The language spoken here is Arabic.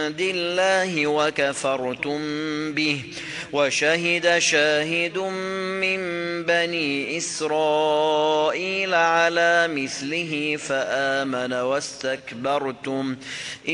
عند الله وكفرتم به وشهد شاهد من بني إسرائيل على مثله فآمن واستكبرتم